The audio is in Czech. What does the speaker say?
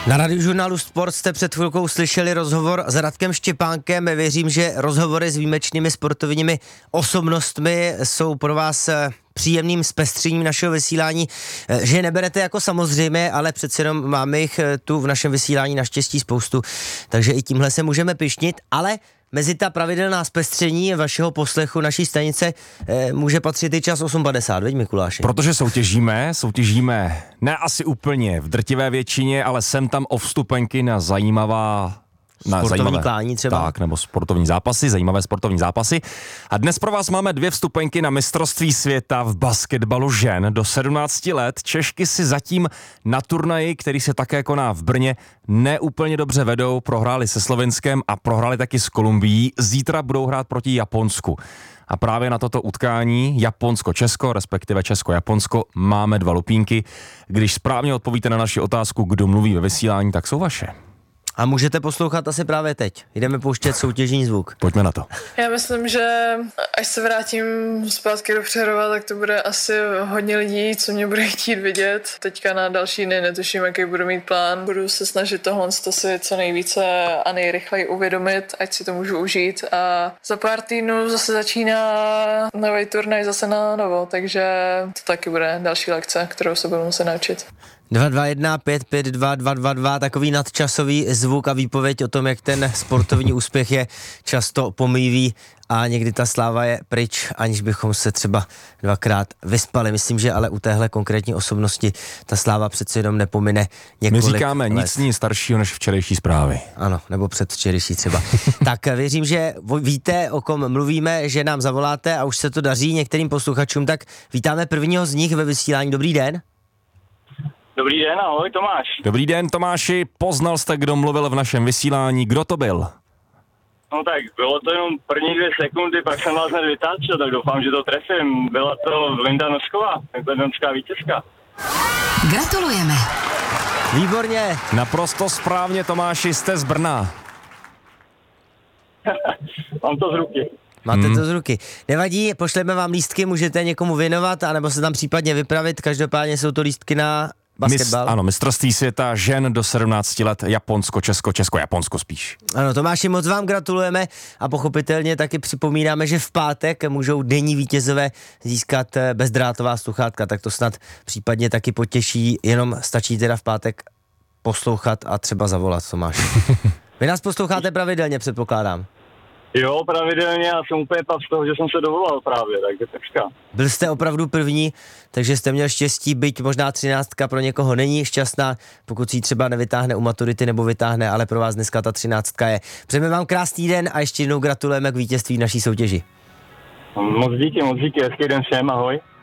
Na Radiožurnálu Sport jste před chvilkou slyšeli rozhovor s Radkem Štěpánkem. Věřím, že rozhovory s výjimečnými sportovními osobnostmi jsou pro vás příjemným zpestřením našeho vysílání, že je neberete jako samozřejmé, ale přece jenom máme jich tu v našem vysílání naštěstí spoustu, takže i tímhle se můžeme pyšnit, ale mezi ta pravidelná zpestření vašeho poslechu naší stanice může patřit i čas 8.50, veď Mikuláši? Protože soutěžíme ne asi úplně v drtivé většině, ale sem tam o vstupenky na sportovní klání třeba. Tak, nebo sportovní zápasy, zajímavé sportovní zápasy. A dnes pro vás máme 2 vstupenky na mistrovství světa v basketbalu žen do 17 let. Češky si zatím na turnaji, který se také koná v Brně, neúplně dobře vedou, prohráli se Slovinskem a prohráli taky s Kolumbií. Zítra budou hrát proti Japonsku. A právě na toto utkání Japonsko-Česko, respektive Česko-Japonsko, máme 2 lupínky. Když správně odpovíte na naši otázku, kdo mluví ve vysílání, tak jsou vaše. A můžete poslouchat asi právě teď. Jdeme pouštět soutěžní zvuk. Pojďme na to. Já myslím, že až se vrátím zpátky do Přerova, tak to bude asi hodně lidí, co mě bude chtít vidět. Teďka na další dny netuším, jaký budu mít plán. Budu se snažit tohle si co nejvíce a nejrychleji uvědomit, ať si to můžu užít. A za pár týdnů zase začíná nový turnaj zase na novo, takže to taky bude další lekce, kterou se budu muset naučit. 221 552 222, takový nadčasový zvuk a výpověď o tom, jak ten sportovní úspěch je často pomývý a někdy ta sláva je pryč, aniž bychom se třeba 2krát vyspali. Myslím, že ale u téhle konkrétní osobnosti ta sláva přece jenom nepomine několik let. My říkáme nic ní staršího než včerejší zprávy. Ano, nebo předvčerejší třeba. Tak věřím, že víte, o kom mluvíme, že nám zavoláte a už se to daří některým posluchačům, tak vítáme prvního z nich ve vysílání. Dobrý den. Dobrý den, ahoj Tomáš. Dobrý den Tomáši, poznal jste, kdo mluvil v našem vysílání, kdo to byl? No tak, bylo to jenom první 2 sekundy, pak jsem vás hned vytáčel, tak doufám, že to trefím. Byla to Linda Nosková, nizozemská vítězka. Gratulujeme. Výborně. Naprosto správně Tomáši, jste z Brna. Mám to z ruky. Máte to z ruky. Nevadí, pošleme vám lístky, můžete někomu věnovat, anebo se tam případně vypravit, každopádně jsou to lístky na basketbal. Ano, mistrovství světa žen do 17 let, Japonsko, Česko, Česko-Japonsko spíš. Ano, Tomáši, moc vám gratulujeme a pochopitelně taky připomínáme, že v pátek můžou denní vítězové získat bezdrátová sluchátka, tak to snad případně taky potěší, jenom stačí teda v pátek poslouchat a třeba zavolat, Tomáši. Vy nás posloucháte pravidelně, předpokládám. Jo, pravidelně, a jsem úplně pav z toho, že jsem se dovolal právě, takže pečka. Byl jste opravdu první, takže jste měl štěstí, byť možná 13 pro někoho není šťastná, pokud si ji třeba nevytáhne u maturity nebo vytáhne, ale pro vás dneska ta 13 je. Přejeme vám krásný den a ještě jednou gratulujeme k vítězství naší soutěži. Moc díky, hezký den všem, ahoj.